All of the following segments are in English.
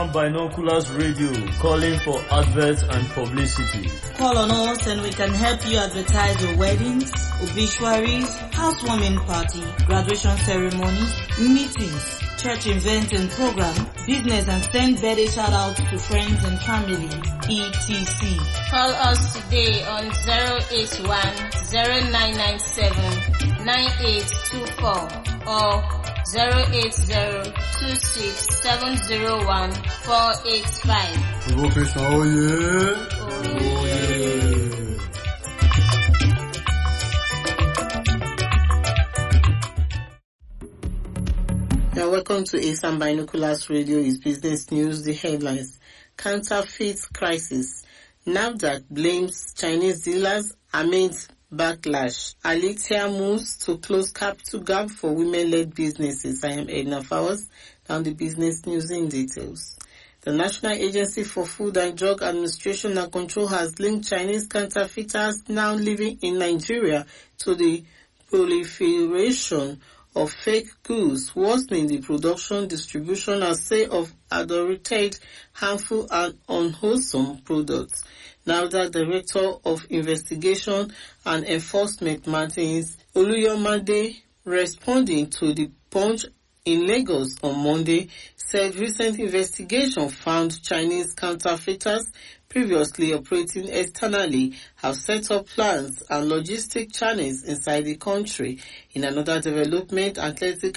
Asian Binoculars Radio, calling for adverts and publicity. Call on us and we can help you advertise your weddings, obituaries, housewarming party, graduation ceremonies, meetings, church events and program, business, and send birthday shout outs to friends and family, etc. Call us today on 081-0997-9824 or 080-26-701-485. Profession, oh yeah. Oh yeah. Now, welcome to Asian Binoculars Radio. Is business news. The headlines: counterfeit crisis. NAFDAC blames Chinese dealers amid backlash. Alitia moves to close capital gap for women-led businesses. I am Edna Fowers. Now the business news in details. The National Agency for Food and Drug Administration and Control has linked Chinese counterfeiters now living in Nigeria to the proliferation of fake goods, worsening the production, distribution, and sale of adulterated, harmful, and unwholesome products. NAFDAC Director of Investigation and Enforcement Martins Oluyomade, responding to the Punch in Lagos on Monday, said recent investigation found Chinese counterfeiters previously operating externally have set up plans and logistic channels inside the country. In another development, Alitia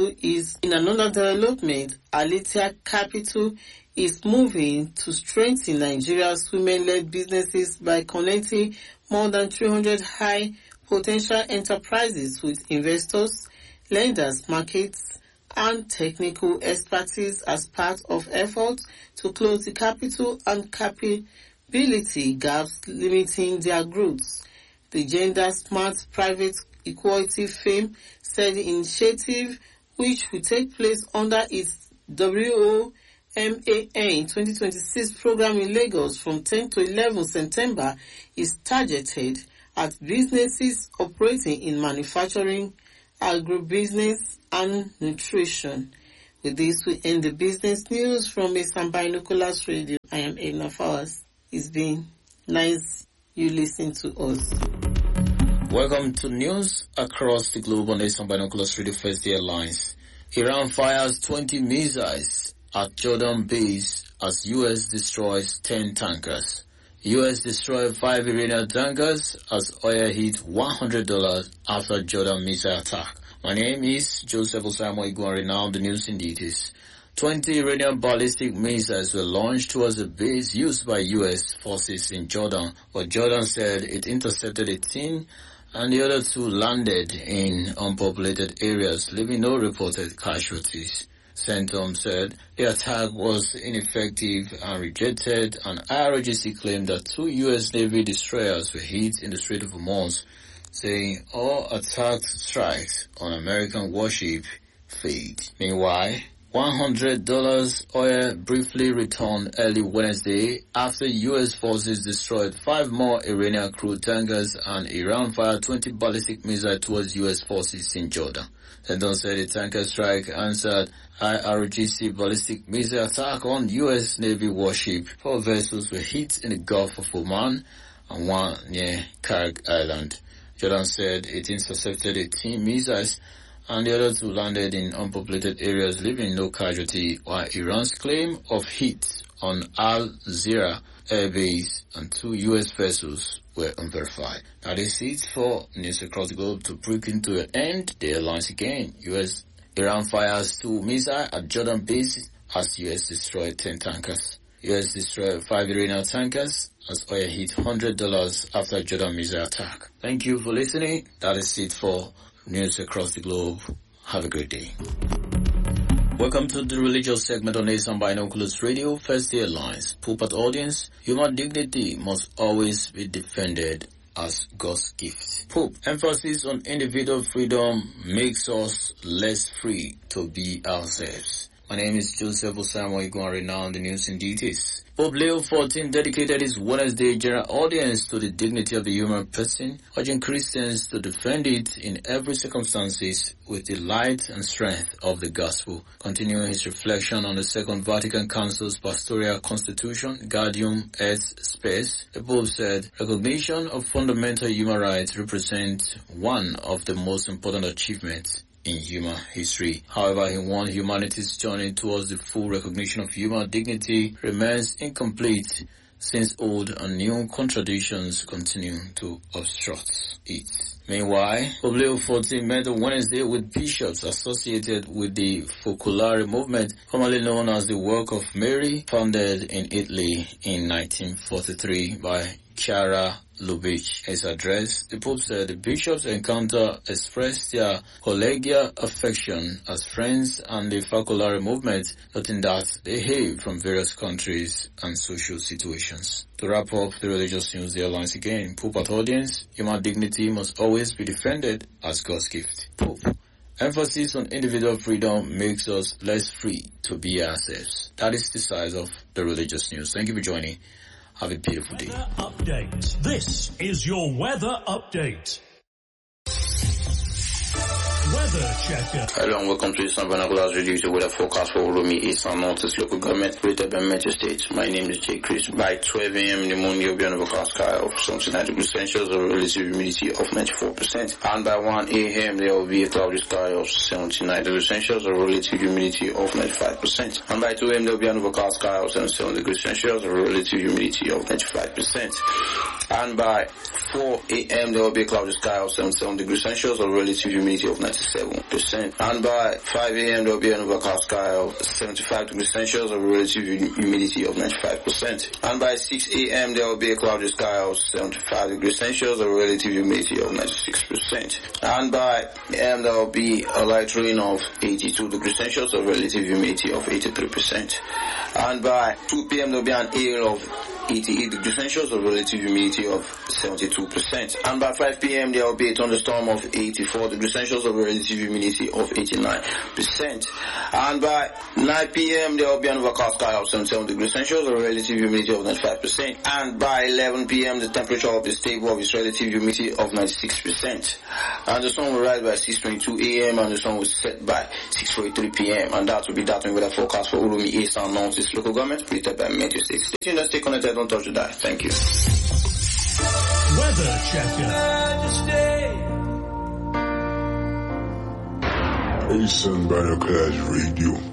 Capital is moving to strengthen Nigeria's women-led businesses by connecting more than 300 high-potential enterprises with investors, lenders, markets, and technical expertise as part of efforts to close the capital and capability gaps limiting their growth. The Gender Smart Private Equality Firm said the initiative, which will take place under its WOMAN 2026 program in Lagos from 10 to 11 September, is targeted at businesses operating in manufacturing, agribusiness, and nutrition. With this, we end the business news from Asian Binoculars Radio. I am Edna Fowers. It's been nice you listen to us. Welcome to news across the globe on Asian Binoculars Radio First Airlines. Iran fires 20 missiles at Jordan base as U.S. destroys 10 tankers. U.S. destroyed 5 Iranian tankers as oil hit $100 after Jordan missile attack. My name is Joseph Osamo Iguari. Now the news in details. 20 Iranian ballistic missiles were launched towards the base used by U.S. forces in Jordan, but Jordan said it intercepted 18 and the other 2 landed in unpopulated areas, leaving no reported casualties. CENTCOM said the attack was ineffective and rejected, and IRGC claimed that 2 U.S. Navy destroyers were hit in the Strait of Hormuz, saying all attack strikes on American warship failed. Meanwhile, $100 oil briefly returned early Wednesday after U.S. forces destroyed 5 more Iranian crude tankers and Iran fired 20 ballistic missiles towards U.S. forces in Jordan. CENTCOM said the tanker strike answered IRGC ballistic missile attack on U.S. Navy warship. 4 vessels were hit in the Gulf of Oman and 1 near Karg Island. Jordan said it intercepted 18 missiles and the other 2 landed in unpopulated areas, leaving no casualty, while Iran's claim of hits on Al Zira air base and 2 U.S. vessels were unverified. Now this is for news across the globe to break into an end. The airlines again. Iran fires 2 missiles at Jordan base as U.S. destroyed 10 tankers. U.S. destroyed 5 Iranian tankers as oil hit $100 after Jordan missile attack. Thank you for listening. That is it for news across the globe. Have a great day. Welcome to the religious segment on Asian Binoculars Radio, First Airlines. Pulpit audience, human dignity must always be defended as God's gift. Pope, emphasis on individual freedom makes us less free to be ourselves. My name is Joseph Osamo Iguari. Now on the news in details. Pope Leo XIV dedicated his Wednesday general audience to the dignity of the human person, urging Christians to defend it in every circumstances with the light and strength of the gospel. Continuing his reflection on the Second Vatican Council's pastoral constitution, Gaudium et Spes, the Pope said, recognition of fundamental human rights represents one of the most important achievements in human history. However, he warned humanity's journey towards the full recognition of human dignity remains incomplete since old and new contradictions continue to obstruct it. Meanwhile, Pope Leo XIV met on Wednesday with bishops associated with the Focolare movement, formerly known as the Work of Mary, founded in Italy in 1943 by Chiara Lubich. In his address, the Pope said the bishops' encounter expressed their collegial affection as friends and the Focolare movement, noting that they hail from various countries and social situations. To wrap up the religious news, the headlines again. Pope at audience, human dignity must always be defended as God's gift. Pope. Emphasis on individual freedom makes us less free to be ourselves. That is the size of the religious news. Thank you for joining. Have a beautiful day. Weather update. This is your weather update. Weather checker. Hello and welcome to Eastern Binoculars Radio, the weather forecast for Olomi, East and Northeast local government operated by Metro States. My name is Jay Chris. By 12 a.m. in the morning, you'll be on overcast sky of 79 degrees Celsius, a relative humidity of 94%. And by 1 a.m., there will be a cloudy sky of 79 degrees Celsius, a relative humidity of 95%. And by 2 a.m., there will be an overcast sky of 77 degrees Celsius, a relative humidity of 95%. And by 4 a.m., there will be a cloudy sky of 77 degrees Celsius, a relative humidity of 97%. And by 5 a.m., there will be an overcast sky of 75 degrees Celsius, a relative humidity of 95%. And by 6 a.m., there will be a cloudy sky of 75 degrees Celsius, a relative humidity of 96%. And by a.m., there will be a light rain of 82 degrees Celsius, a relative humidity of 83%. And by 2 p.m., there will be an hail of 88 degrees Celsius, a relative humidity of 72%. And by 5 p.m. there will be a thunderstorm of 84 degrees Celsius, a relative humidity of 89%. And by 9 p.m. there will be an overcast sky of 77 degrees Celsius, a relative humidity of 95%. And by 11 p.m. the temperature will be stable of its relative humidity of 96%. And the sun will rise by 6:22 a.m. and the sun will set by 6:43 p.m. And that will be that weather forecast for Olomi, East and Northeast local government operated by Metro States. Stay connected. Don't touch the dial. Thank you. Weather checker. Eastern Binoculars Radio.